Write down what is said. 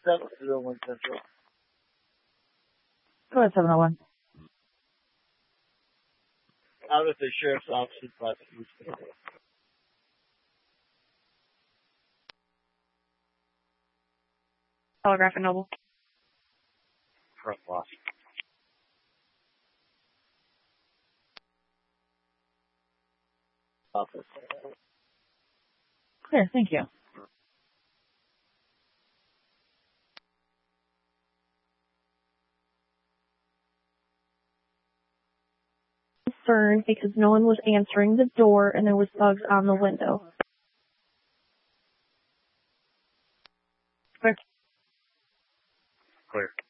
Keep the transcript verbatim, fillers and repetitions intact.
seven oh one Central. Go ahead, seven oh one. Out at the sheriff's office in Plattsburgh. Telegraph and Noble. Front loss. Office. Clear, thank you. Concerned because no one was answering the door and there was bugs on the window. Clear. Clear.